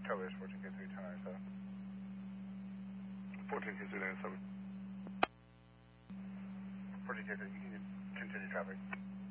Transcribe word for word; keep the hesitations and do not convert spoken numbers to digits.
Tower is fourteen K three ten ninety-seven. fourteen K three ninety-seven. fourteen K three, you can continue traffic.